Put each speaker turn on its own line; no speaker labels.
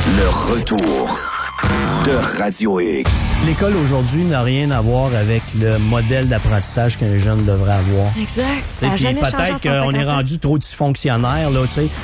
Le retour de Radio X.
L'école aujourd'hui n'a rien à voir avec le modèle d'apprentissage qu'un jeune devrait avoir.
Exact.
Et puis peut-être qu'on est rendu trop dysfonctionnaire, là, tu sais.